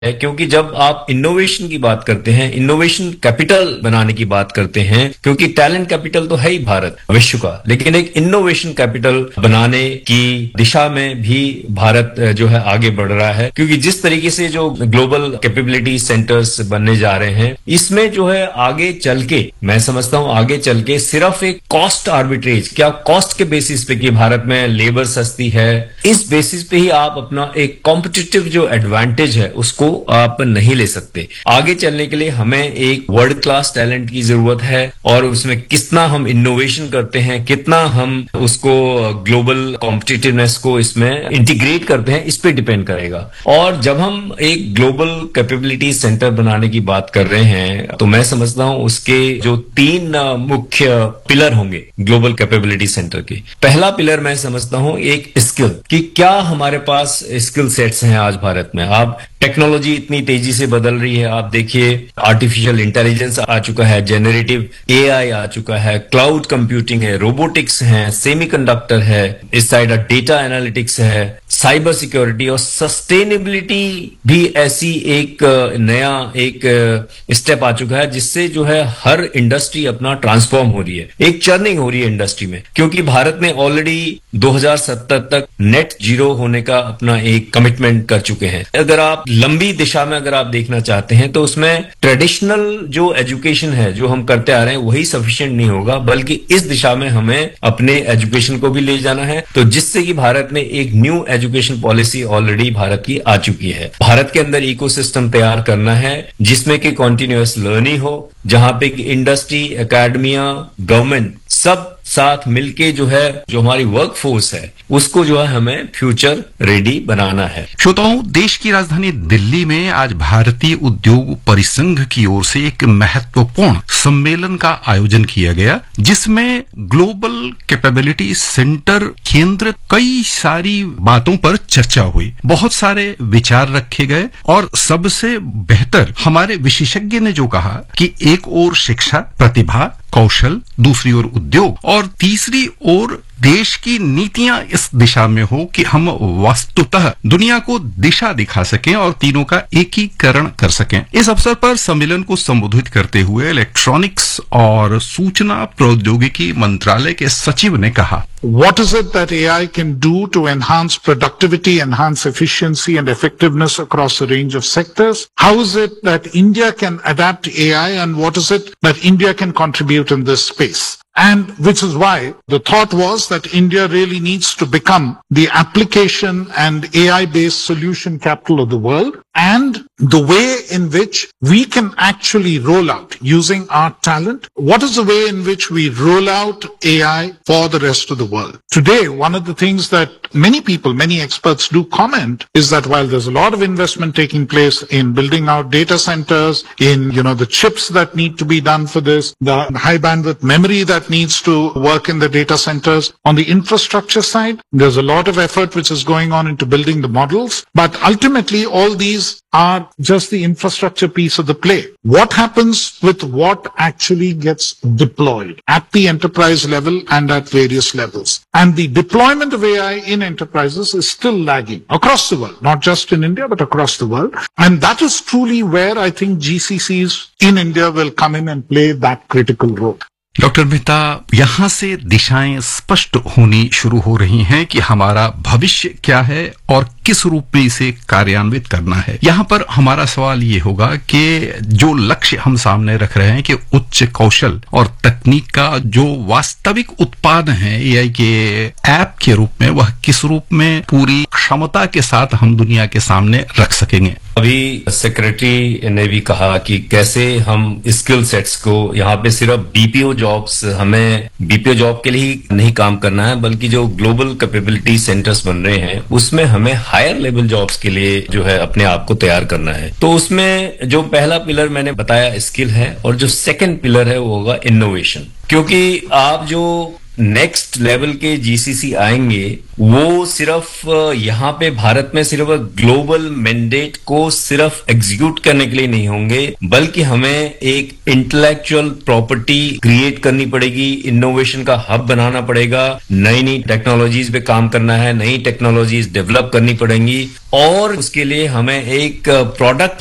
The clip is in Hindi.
है, क्योंकि जब आप इनोवेशन की बात करते हैं, इनोवेशन कैपिटल बनाने की बात करते हैं, क्योंकि टैलेंट कैपिटल तो है ही भारत विश्व का, लेकिन एक इनोवेशन कैपिटल बनाने की दिशा में भी भारत जो है आगे बढ़ रहा है। क्योंकि जिस तरीके से जो ग्लोबल कैपेबिलिटी सेंटर्स बनने जा रहे हैं, इसमें जो है आगे चल के, मैं समझता हूं आगे चल के सिर्फ एक कॉस्ट आर्बिट्रेज, क्या कॉस्ट के बेसिस पे कि भारत में लेबर सस्ती है, इस बेसिस पे ही आप अपना एक कॉम्पिटिटिव जो एडवांटेज है उसको आप नहीं ले सकते। आगे चलने के लिए हमें एक वर्ल्ड क्लास टैलेंट की जरूरत है, और उसमें कितना हम इनोवेशन करते हैं, कितना हम उसको ग्लोबल कॉम्पिटिटिवनेस को इसमें इंटीग्रेट करते हैं, इस पे डिपेंड करेगा। और जब हम एक ग्लोबल कैपेबिलिटी सेंटर बनाने की बात कर रहे हैं, तो मैं समझता हूं उसके जो 3 मुख्य पिलर होंगे ग्लोबल कैपेबिलिटी सेंटर के। पहला पिलर मैं समझता हूं एक स्किल, कि क्या हमारे पास स्किल सेट्स हैं आज भारत में। आप टेक्नोलॉजी इतनी तेजी से बदल रही है, आप देखिए आर्टिफिशियल इंटेलिजेंस आ चुका है, जेनरेटिव एआई आ चुका है, क्लाउड कंप्यूटिंग है, रोबोटिक्स है, सेमीकंडक्टर है, इस साइड डेटा एनालिटिक्स है, साइबर सिक्योरिटी और सस्टेनेबिलिटी भी ऐसी एक नया एक स्टेप आ चुका है, जिससे जो है हर इंडस्ट्री अपना ट्रांसफॉर्म हो रही है, एक चर्निंग हो रही है इंडस्ट्री में। क्योंकि भारत ने ऑलरेडी 2070 तक नेट जीरो होने का अपना एक कमिटमेंट कर चुके हैं। अगर आप लंबी दिशा में अगर आप देखना चाहते हैं, तो उसमें ट्रेडिशनल जो एजुकेशन है जो हम करते आ रहे हैं वही सफिशिएंट नहीं होगा, बल्कि इस दिशा में हमें अपने एजुकेशन को भी ले जाना है, तो जिससे कि भारत में एक new education policy already Bharat की आ चुकी है। भारत के अंदर इकोसिस्टम तैयार करना है जिसमें कि कॉन्टिन्यूअस लर्निंग हो, जहां पे इंडस्ट्री, एकेडमिया, गवर्नमेंट सब साथ मिलके जो है जो हमारी वर्क फोर्स है उसको जो है हमें फ्यूचर रेडी बनाना है। श्रोताओं, देश की राजधानी दिल्ली में आज भारतीय उद्योग परिसंघ की ओर से एक महत्वपूर्ण सम्मेलन का आयोजन किया गया, जिसमें ग्लोबल कैपेबिलिटी सेंटर केंद्र कई सारी बातों पर चर्चा हुई, बहुत सारे विचार रखे गए, और सबसे बेहतर हमारे विशेषज्ञ ने जो कहा कि एक ओर शिक्षा, प्रतिभा, कौशल, दूसरी ओर उद्योग, और तीसरी ओर देश की नीतियां इस दिशा में हो कि हम वस्तुतः दुनिया को दिशा दिखा सकें और तीनों का एकीकरण कर सकें। इस अवसर पर सम्मेलन को संबोधित करते हुए इलेक्ट्रॉनिक्स और सूचना प्रौद्योगिकी मंत्रालय के सचिव ने कहा, What is it that AI can do to enhance productivity, enhance efficiency and effectiveness across a range of sectors? How is it that India can adapt AI, and what is it that India can contribute in this space? And which is why the thought was that India really needs to become the application and AI-based solution capital of the world, and the way in which we can actually roll out using our talent. What is the way in which we roll out AI for the rest of the world? Today, one of the things that many people, many experts do comment is that while there's a lot of investment taking place in building out data centers, in, the chips that need to be done for this, the high bandwidth memory that needs to work in the data centers, on the infrastructure side, there's a lot of effort which is going on into building the models. But ultimately, all these are just the infrastructure piece of the play. What happens with what actually gets deployed at the enterprise level and at various levels? And the deployment of AI in enterprises is still lagging across the world, not just in India, but across the world. And that is truly where I think GCCs in India will come in and play that critical role. Doctor Mehta, यहाँ से दिशाएं स्पष्ट होनी शुरू हो रही हैं कि हमारा भविष्य क्या है और किस रूप में इसे कार्यान्वित करना है। यहाँ पर हमारा सवाल ये होगा कि जो लक्ष्य हम सामने रख रहे हैं कि उच्च कौशल और तकनीक का जो वास्तविक उत्पाद है एआई के ऐप के रूप में, वह किस रूप में पूरी क्षमता के साथ हम दुनिया के सामने रख सकेंगे। अभी सेक्रेटरी ने भी कहा कि कैसे हम स्किल सेट्स को, यहाँ पे सिर्फ बीपीओ जॉब्स, हमें बीपीओ जॉब के लिए ही नहीं काम करना है, बल्कि जो ग्लोबल कैपेबिलिटी सेंटर्स बन रहे हैं उसमें हमें हायर लेवल जॉब्स के लिए जो है अपने आप को तैयार करना है। तो उसमें जो पहला पिलर मैंने बताया स्किल है, और जो सेकंड पिलर है वो होगा इनोवेशन। क्योंकि आप जो नेक्स्ट लेवल के जीसीसी आएंगे वो सिर्फ यहाँ पे भारत में सिर्फ ग्लोबल मैंडेट को सिर्फ एग्जीक्यूट करने के लिए नहीं होंगे, बल्कि हमें एक इंटेलेक्चुअल प्रॉपर्टी क्रिएट करनी पड़ेगी, इनोवेशन का हब बनाना पड़ेगा, नई नई टेक्नोलॉजीज पे काम करना है, नई टेक्नोलॉजीज डेवलप करनी पड़ेंगी और उसके लिए हमें एक प्रोडक्ट